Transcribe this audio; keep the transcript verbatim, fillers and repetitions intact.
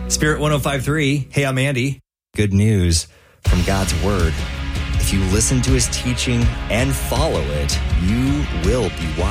Spirit one oh five point three. Hey, I'm Andy. Good news from God's Word. If you listen to his teaching and follow it, you will be wise.